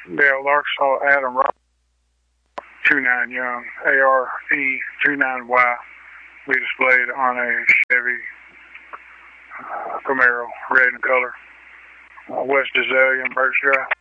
Dale Arkansas Adam Rock 29 Young ARE 29Y be displayed on a Chevy Camaro, red in color, West Azalea, Birch Drive.